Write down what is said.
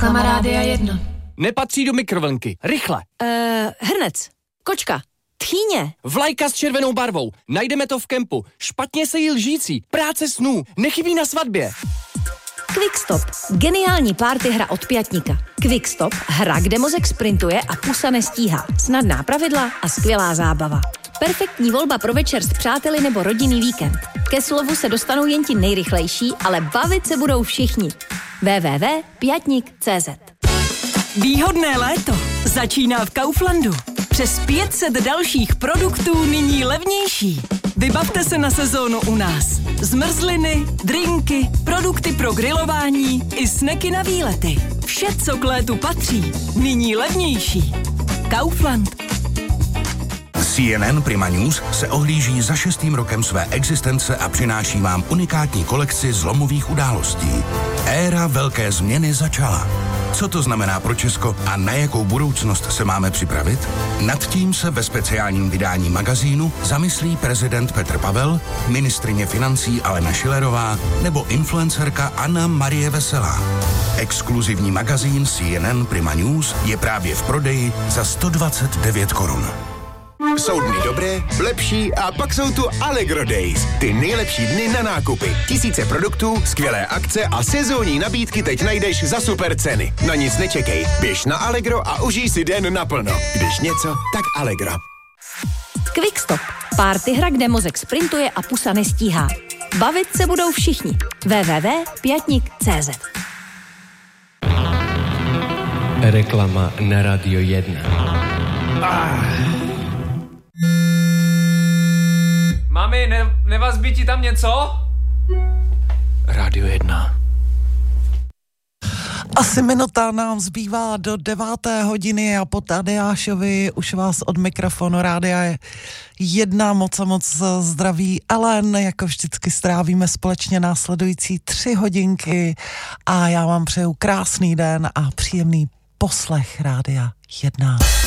Kamarádia 1. Nepatří do mikrovlnky. Rychle. Hrnec. Kočka. Tchýně. Vlajka s červenou barvou. Najdeme to v kempu. Špatně se jí lžící. Práce snů. Nechybí na svatbě. Quickstop. Geniální party hra od Pětníka. Quickstop. Hra, kde mozek sprintuje a pusa nestíhá. Snadná pravidla a skvělá zábava. Perfektní volba pro večer s přáteli nebo rodinný víkend. Ke slovu se dostanou jen ti nejrychlejší, ale bavit se budou všichni. www.pětnik.cz. Výhodné léto začíná v Kauflandu. Přes 500 dalších produktů nyní levnější. Vybavte se na sezónu u nás. Zmrzliny, drinky, produkty pro grilování i sneky na výlety. Vše, co k létu patří, nyní levnější. Kaufland. CNN Prima News se ohlíží za 6. rokem své existence a přináší vám unikátní kolekci zlomových událostí. Éra velké změny začala. Co to znamená pro Česko a na jakou budoucnost se máme připravit? Nad tím se ve speciálním vydání magazínu zamyslí prezident Petr Pavel, ministryně financí Alena Schillerová nebo influencerka Anna Marie Veselá. Exkluzivní magazín CNN Prima News je právě v prodeji za 129 korun. Jsou dny dobré, lepší a pak jsou tu Allegro Days. Ty nejlepší dny na nákupy. Tisíce produktů, skvělé akce a sezónní nabídky teď najdeš za super ceny. Na nic nečekej. Běž na Allegro a užij si den naplno. Když něco, tak Allegro. Quickstop. Party hra, kde mozek sprintuje a pusa nestíhá. Bavit se budou všichni. www.pětnik.cz. Reklama na Radio 1. Mami, nevazbí ti tam něco? Radio 1. Asi minuta nám zbývá do 9. hodiny a po Tadeášovi už vás od mikrofonu Rádia 1 moc a moc zdraví Ellen. Jako vždycky strávíme společně následující 3 hodinky a já vám přeju krásný den a příjemný poslech Rádia 1.